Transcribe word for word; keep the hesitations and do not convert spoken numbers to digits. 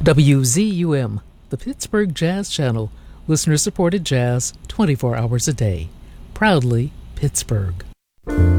W Z U M, the Pittsburgh Jazz Channel, listener-supported jazz twenty-four hours a day. Proudly Pittsburgh.